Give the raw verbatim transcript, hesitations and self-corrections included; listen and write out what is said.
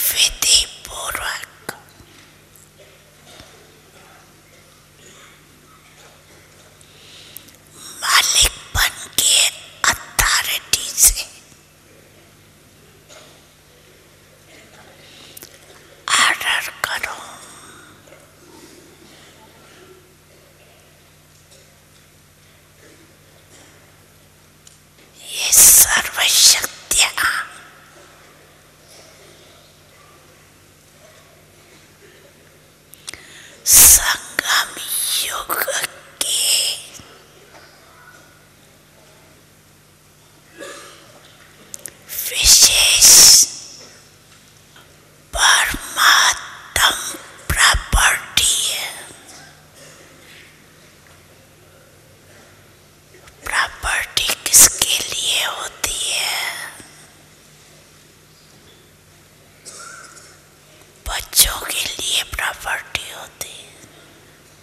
विधि पूर्वक मालिकपन के अथॉरिटी से ऑर्डर करो। ये सर्वशक्तियां संगम युग के विशेष परमात्म प्रॉपर्टी है। प्रॉपर्टी किसके लिए होती है? बच्चों